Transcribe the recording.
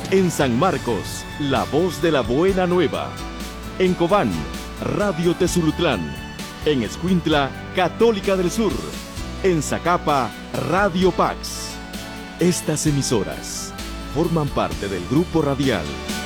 En San Marcos, La Voz de la Buena Nueva. En Cobán, Radio Tezulutlán. En Escuintla, Católica del Sur. En Zacapa, Radio Pax. Estas emisoras forman parte del Grupo Radial